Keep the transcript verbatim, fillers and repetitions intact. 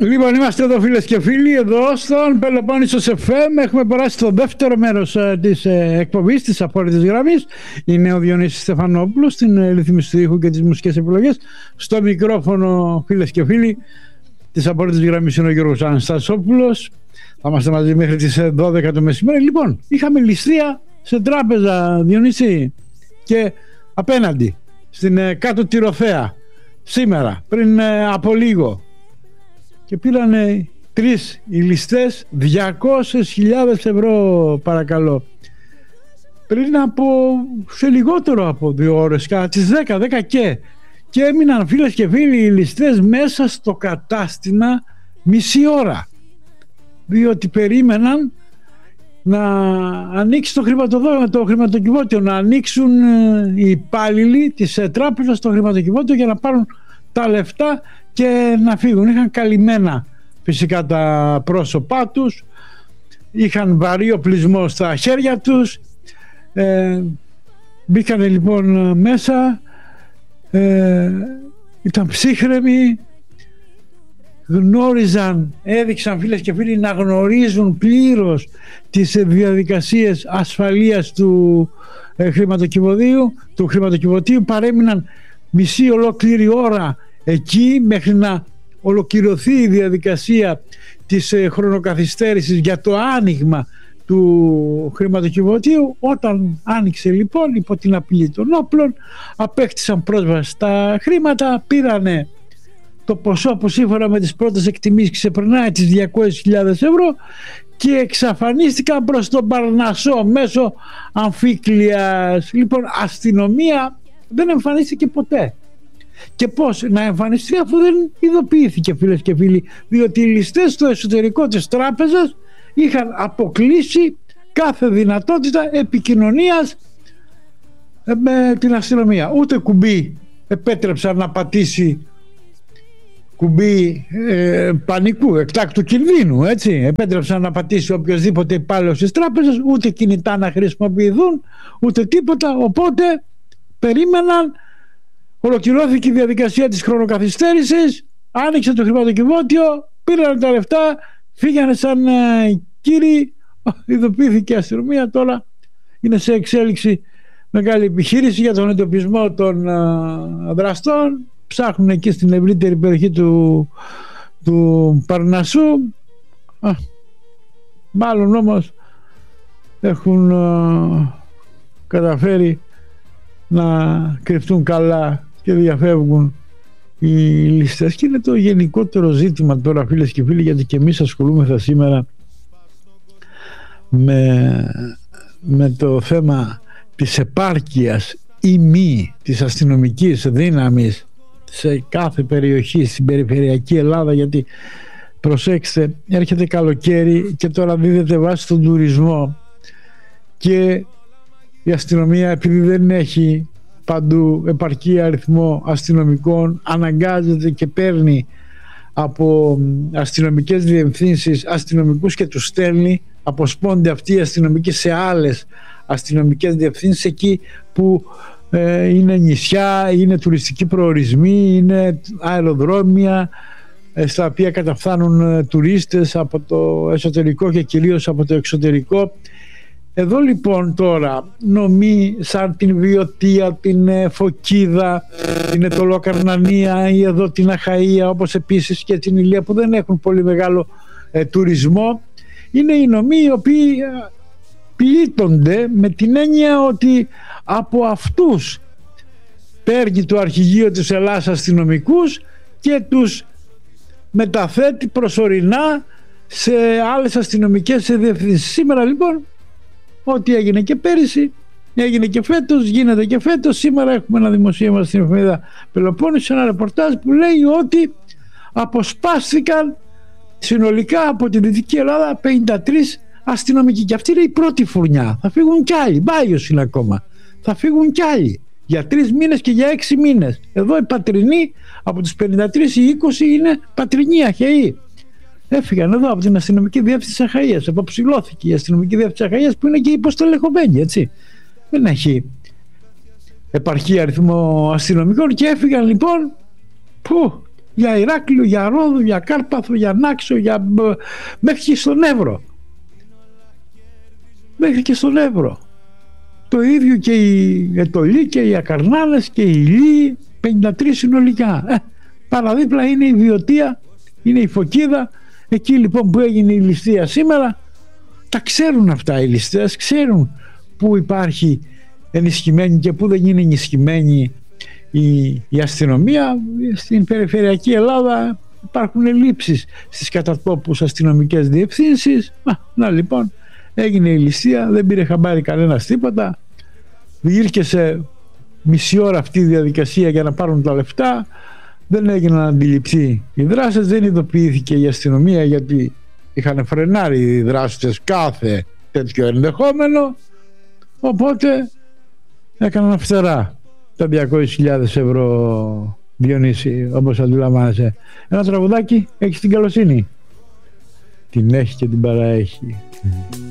Λοιπόν, είμαστε εδώ φίλες και φίλοι, εδώ στον Πελοπόννησος εφ εμ. Έχουμε περάσει στο δεύτερο μέρος ε, της ε, εκπομπής, της απόρριτης γραμμής. Είναι ο Διονύσης Στεφανόπουλος, στην ε, ρύθμιση του ήχου και τις μουσικές επιλογές. Στο μικρόφωνο, φίλες και φίλοι, της απόρριτης γραμμής είναι ο Γιώργος Αναστασόπουλος. Θα είμαστε μαζί μέχρι τις δώδεκα το μεσημέρι. Λοιπόν, είχαμε ληστεία σε τράπεζα, Διονύση, και απέναντι στην ε, κάτω Τυροθέα σήμερα, πριν ε, από λίγο. Και πήρανε τρεις οι ληστές διακόσιες χιλιάδες ευρώ, παρακαλώ, πριν από σε λιγότερο από δύο ώρες, κατά τις δέκα, δέκα και και έμειναν, φίλες και φίλοι, οι ληστές μέσα στο κατάστημα μισή ώρα, διότι περίμεναν να ανοίξει το, χρηματοδό, το χρηματοκιβώτιο, να ανοίξουν οι υπάλληλοι της τράπεζας το χρηματοκιβώτιο για να πάρουν τα λεφτά και να φύγουν. Είχαν καλυμμένα φυσικά τα πρόσωπά τους, είχαν βαρύ οπλισμό στα χέρια τους, ε, μπήκανε λοιπόν μέσα, ε, ήταν ψύχρεμοι, γνώριζαν, έδειξαν, φίλες και φίλοι, να γνωρίζουν πλήρως τις διαδικασίες ασφαλείας του ε, χρηματοκιβωτίου, του χρηματοκιβωτίου. Παρέμειναν μισή ολόκληρη ώρα εκεί μέχρι να ολοκληρωθεί η διαδικασία της ε, χρονοκαθυστέρησης για το άνοιγμα του χρηματοκιβωτίου. Όταν άνοιξε λοιπόν, υπό την απειλή των όπλων, απέκτησαν πρόσβαση στα χρήματα, πήρανε το ποσό που σύμφωνα με τις πρώτες εκτιμήσεις ξεπερνάει τις διακόσιες χιλιάδες ευρώ και εξαφανίστηκαν προς τον Παρνασσό μέσω αμφίκλειας. Λοιπόν, αστυνομία δεν εμφανίστηκε ποτέ. Και πώς να εμφανιστεί αφού δεν ειδοποιήθηκε, φίλες και φίλοι, διότι οι ληστές στο εσωτερικό της τράπεζας είχαν αποκλείσει κάθε δυνατότητα επικοινωνίας με την αστυνομία. Ούτε κουμπί επέτρεψαν να πατήσει, κουμπί ε, πανικού, εκτάκτου κινδύνου, έτσι, επέτρεψαν να πατήσει οποιοσδήποτε υπάλληλος της τράπεζας, ούτε κινητά να χρησιμοποιηθούν, ούτε τίποτα. Οπότε περίμεναν. Ολοκληρώθηκε η διαδικασία της χρονοκαθυστέρησης, άνοιξε το χρηματοκιβώτιο, πήραν τα λεφτά, φύγανε σαν ε, κύριοι, ειδοποιήθηκε η αστυνομία. Τώρα είναι σε εξέλιξη μεγάλη επιχείρηση για τον εντοπισμό των ε, δραστών. Ψάχνουν εκεί στην ευρύτερη περιοχή του, του Παρνασσού. Α, μάλλον όμως έχουν ε, καταφέρει να κρυφτούν καλά και διαφεύγουν οι ληστές. Και είναι το γενικότερο ζήτημα τώρα, φίλες και φίλοι, γιατί και εμείς ασχολούμεθα σήμερα με, με το θέμα της επάρκειας ή μη της αστυνομικής δύναμης σε κάθε περιοχή στην περιφερειακή Ελλάδα, γιατί προσέξτε, έρχεται καλοκαίρι και τώρα δίδεται βάση στον τουρισμό και η αστυνομία, επειδή δεν έχει παντού επαρκή αριθμό αστυνομικών, αναγκάζεται και παίρνει από αστυνομικές διευθύνσεις αστυνομικούς και τους στέλνει, αποσπώνται αυτοί οι αστυνομικοί σε άλλες αστυνομικές διευθύνσεις, εκεί που ε, είναι νησιά, είναι τουριστικοί προορισμοί, είναι αεροδρόμια ε, στα οποία καταφθάνουν ε, τουρίστες από το εσωτερικό και κυρίως από το εξωτερικό. Εδώ λοιπόν τώρα νομοί σαν την Βιωτία, την Φωκίδα, την Ετωλοκαρνανία ή εδώ την Αχαΐα, όπως επίσης και την Ηλία, που δεν έχουν πολύ μεγάλο ε, τουρισμό, είναι οι νομοί οι οποίοι ε, πλήττονται με την έννοια ότι από αυτούς παίρνει το αρχηγείο της Ελλάδας αστυνομικούς και τους μεταθέτει προσωρινά σε άλλες αστυνομικές διευθύνσεις. Σήμερα λοιπόν ό,τι έγινε και πέρυσι έγινε και φέτος, γίνεται και φέτος. Σήμερα έχουμε ένα δημοσίευμα στην εφημερίδα Πελοπόννησου, ένα ρεπορτάζ που λέει ότι αποσπάστηκαν συνολικά από τη Δυτική Ελλάδα πενήντα τρεις αστυνομικοί, και αυτή είναι η πρώτη φουρνιά. Θα φύγουν κι άλλοι, μπάγιος είναι ακόμα, θα φύγουν κι άλλοι για τρεις μήνες και για έξι μήνες. Εδώ οι πατρινοί από τους πενήντα τρεις, οι είκοσι είναι πατρινοί Αχαιοί. Έφυγαν εδώ από την αστυνομική διεύθυνση Αχαΐας. Αποψηλώθηκε η αστυνομική διεύθυνση Αχαΐας, που είναι και υποστελεχωμένη, έτσι. Δεν έχει επαρκή αριθμό αστυνομικών και έφυγαν λοιπόν. Που Για Ηράκλειο, για Ρόδο, για Κάρπαθο, για Νάξο, για... μέχρι και στον Εύρο. Μέχρι και στον Εύρο. Το ίδιο και η Ετωλή και οι Ακαρνάνες και οι Ηλίοι, πενήντα τρία συνολικά. Ε, παραδίπλα είναι η Βιωτία, είναι η Φωκίδα. Εκεί λοιπόν που έγινε η ληστεία σήμερα, τα ξέρουν αυτά οι ληστές, ξέρουν που υπάρχει ενισχυμένη και που δεν είναι ενισχυμένη η, η αστυνομία. Στην περιφερειακή Ελλάδα υπάρχουν ελλείψεις στις κατατόπους αστυνομικές διευθύνσεις. Να, να λοιπόν, έγινε η ληστεία, δεν πήρε χαμπάρι κανένας τίποτα, διήρκεσε μισή ώρα αυτή η διαδικασία για να πάρουν τα λεφτά, δεν έγιναν αντιληπτοί οι δράστες, δεν ειδοποιήθηκε η αστυνομία γιατί είχαν φρενάρει οι δράστες κάθε τέτοιο ενδεχόμενο, οπότε έκαναν φτερά τα διακόσιες χιλιάδες ευρώ. Διονύση, όπως αντιλαμβάνεσαι. Ένα τραγουδάκι, έχει την καλοσύνη. Την έχει και την παραέχει.